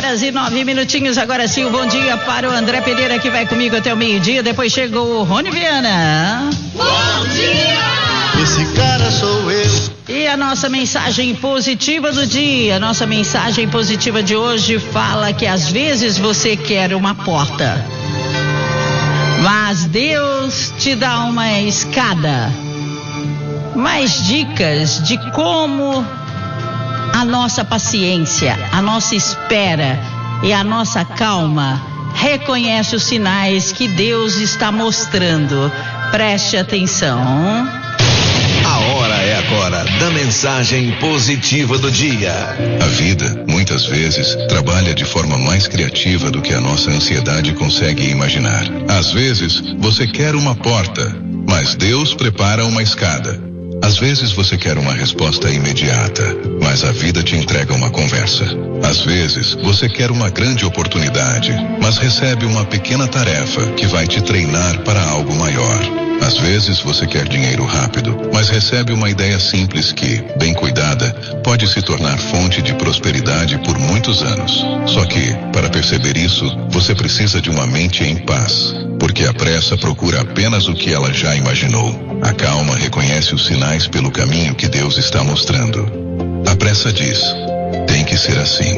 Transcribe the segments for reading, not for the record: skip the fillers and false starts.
11h09. Agora sim, um bom dia para o André Pereira, que vai comigo até o meio-dia. Depois chegou o Rony Viana. Bom dia! Esse cara sou eu. E a nossa mensagem positiva do dia. Nossa mensagem positiva de hoje fala que às vezes você quer uma porta, mas Deus te dá uma escada. Mais dicas de como a nossa paciência, a nossa espera e a nossa calma reconhece os sinais que Deus está mostrando. Preste atenção. A hora é agora da mensagem positiva do dia. A vida, muitas vezes, trabalha de forma mais criativa do que a nossa ansiedade consegue imaginar. Às vezes, você quer uma porta, mas Deus prepara uma escada. Às vezes você quer uma resposta imediata, mas a vida te entrega uma conversa. Às vezes você quer uma grande oportunidade, mas recebe uma pequena tarefa que vai te treinar para algo maior. Às vezes você quer dinheiro rápido, mas recebe uma ideia simples que, bem cuidada, pode se tornar fonte de prosperidade por muitos anos. Só que, para perceber isso, você precisa de uma mente em paz, porque a pressa procura apenas o que ela já imaginou. A calma reconhece os sinais pelo caminho que Deus está mostrando. A pressa diz: tem que ser assim.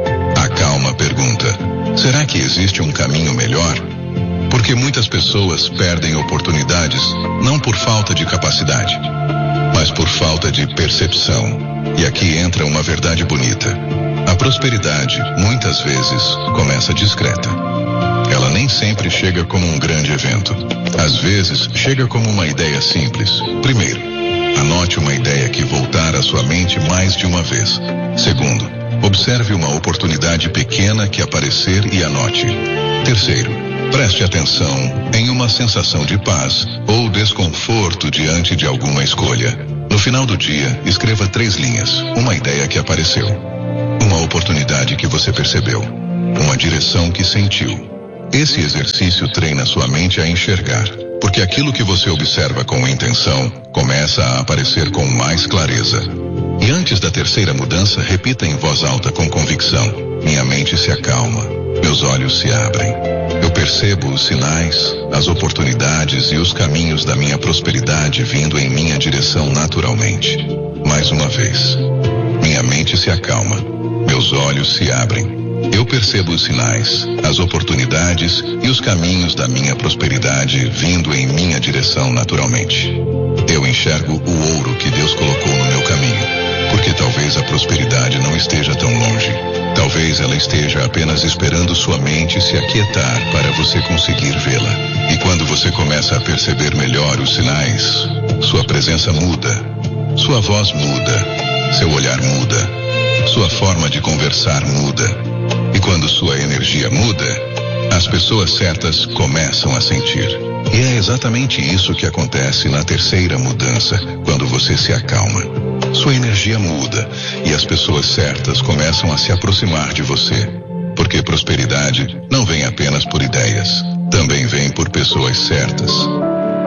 A calma pergunta: será que existe um caminho melhor? Porque muitas pessoas perdem oportunidades não por falta de capacidade, mas por falta de percepção. E aqui entra uma verdade bonita. A prosperidade, muitas vezes, começa discreta. Ela nem sempre chega como um grande evento. Às vezes, chega como uma ideia simples. Primeiro, anote uma ideia que voltar à sua mente mais de uma vez. Segundo, observe uma oportunidade pequena que aparecer e anote. Terceiro, preste atenção em uma sensação de paz ou desconforto diante de alguma escolha. No final do dia, escreva 3 linhas. Uma ideia que apareceu, uma oportunidade que você percebeu, uma direção que sentiu. Esse exercício treina sua mente a enxergar, porque aquilo que você observa com intenção começa a aparecer com mais clareza. E antes da terceira mudança, repita em voz alta com convicção: minha mente se acalma, meus olhos se abrem. Eu percebo os sinais, as oportunidades e os caminhos da minha prosperidade vindo em minha direção naturalmente. Mais uma vez, minha mente se acalma, meus olhos se abrem. Eu percebo os sinais, as oportunidades e os caminhos da minha prosperidade vindo em minha direção naturalmente. Eu enxergo o ouro que Deus colocou no meu caminho, porque talvez a prosperidade não esteja tão longe. Talvez ela esteja apenas esperando sua mente se aquietar para você conseguir vê-la. E quando você começa a perceber melhor os sinais, sua presença muda, sua voz muda, seu olhar muda, sua forma de conversar muda. E quando sua energia muda, as pessoas certas começam a sentir. E é exatamente isso que acontece na terceira mudança, quando você se acalma. Sua energia muda e as pessoas certas começam a se aproximar de você. Porque prosperidade não vem apenas por ideias, também vem por pessoas certas.